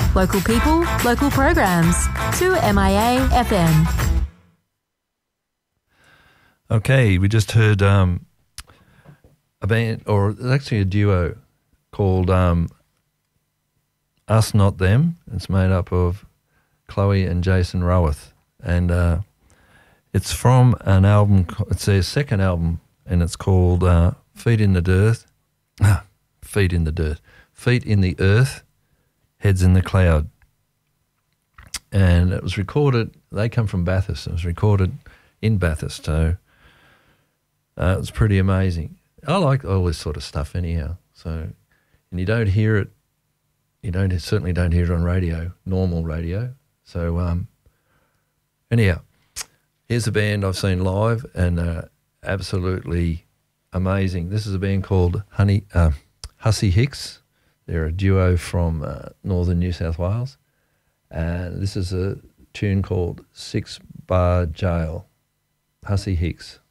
Local people, local programs. 2MIA FM. Okay, we just heard a band, or it's actually a duo called Us Not Them. It's made up of Chloe and Jason Rowath, and it's from an album. It's their second album, and it's called Feet in the Dirt. Feet in the Dirt. Feet in the Earth, Heads in the Cloud. And it was recorded, they come from Bathurst. It was recorded in Bathurst, so it was pretty amazing. I like all this sort of stuff anyhow. So, and you don't hear it, certainly don't hear it on radio, normal radio. So, anyhow, here's a band I've seen live and absolutely amazing. This is a band called Hussey Hicks. They're a duo from northern New South Wales. And this is a tune called 6 Bar Jail. Hussey Hicks.